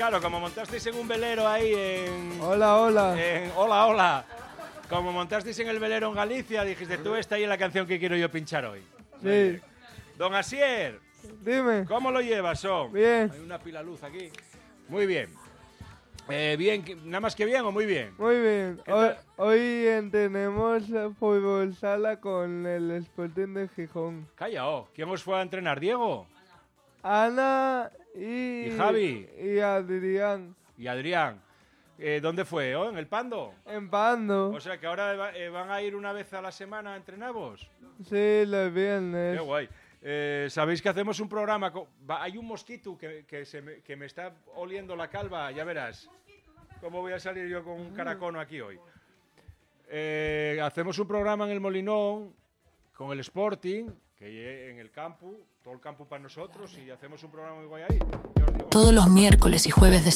Claro, como montasteis en un velero ahí en... Hola. Hola. Como montasteis en el velero en Galicia, dijiste, tú esta ahí es la canción que quiero yo pinchar hoy. Sí. Don Asier, Dime. ¿cómo lo llevas, Son? Bien. Hay una pila luz aquí. Muy bien. Bien, nada más que bien o muy bien. Muy bien. Hoy tenemos fútbol sala con el Sporting de Gijón. Calla, ¿quién os fue a entrenar? ¿Diego? Ana y Javi. Y Adrián. Y Adrián. ¿Dónde fue? ¿En el Pando? En Pando. O sea que ahora van a ir una vez a la semana a entrenarvos. Sí, los viernes. Qué guay. Sabéis que hacemos un programa. Hay un mosquito que me está oliendo la calva, ya verás. ¿Cómo voy a salir yo con un caracono aquí hoy? Hacemos un programa en el Molinón con el Sporting, que en el campo, todo el campo para nosotros, y hacemos un programa muy guay ahí. Todos los miércoles y jueves de